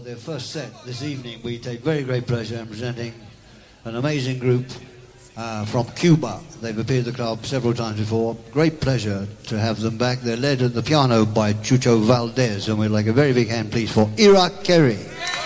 their first set this evening. We take very great pleasure in presenting an amazing group from Cuba. They've appeared at the club several times before. Great pleasure to have them back. They're led at the piano by Chucho Valdez, and we'd like a very big hand, please, for Ira Kerry.